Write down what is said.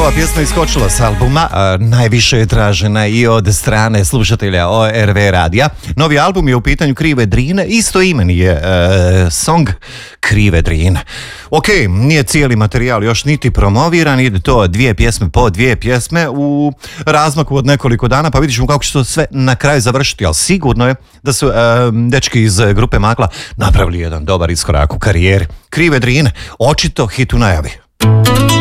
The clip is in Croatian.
ova pjesma iskočila s albuma, najviše je tražena i od strane slušatelja ORV radija. Novi album je u pitanju Krive Drine, istoimeni je song Krive Drine. Ok, nije cijeli materijal još niti promoviran, ide to dvije pjesme po dvije pjesme u razmaku od nekoliko dana, pa vidit ćemo kako će to sve na kraju završiti, ali sigurno je da su dečki iz grupe Magla napravili jedan dobar iskorak u karijeri. Krive Drine, očito hit u najavi.